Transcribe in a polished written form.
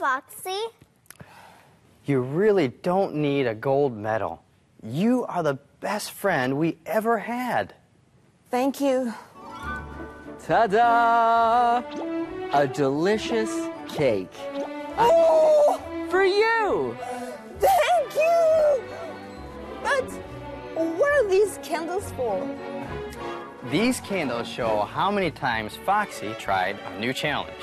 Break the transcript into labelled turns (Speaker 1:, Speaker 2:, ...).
Speaker 1: Foxy.
Speaker 2: You really don't need a gold medal. You are the best friend we ever had.
Speaker 3: Thank you.
Speaker 4: Ta-da! A delicious cake.
Speaker 3: Oh!
Speaker 4: For you!
Speaker 3: Thank you! But what are these candles for?
Speaker 2: These candles show how many times Foxy tried a new challenge.